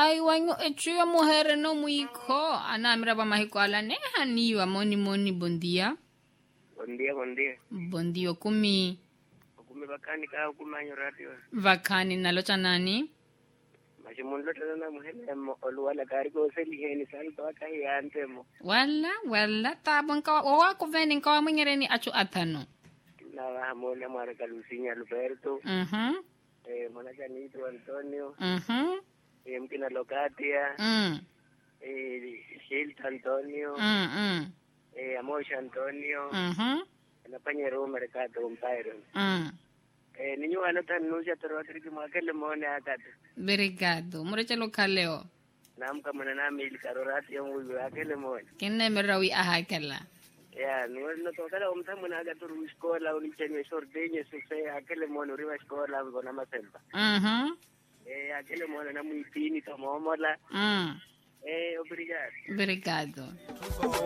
Ay, wanyo, echuya mujer no muiko. Ana, mira, pa mahiko ala neha niwa. Moni, buen día. Buen día. Buen día, kumi. Kumi bakani ka kumanyo radio. Vakani, nalocha nani? Mashimundo tana mujer mo oluwala kari ko seliheni salto akai ante mo. Wala, tabang ka. Owa ko venin ka mo ni achu atano. Na mo na mara kalusinya Alberto. Mona Janito Antonio. Mkina Locatia. Shilt Antonio. Amosha Antonio. Na panyero mercado umpairo. Ninyo ano tan nusia torotri kumakele mone akata. Obrigado. Muricha lokaleo. Namka mona na mil karorati yung ulo akele mone. Kenne merawi ahakala. Ya, no tokala umtamu na agaturu skola ulichenye sortenye sukse akele mone uriwa skola ngona masemba. Aquele mona na muipini tomomola. Obrigado.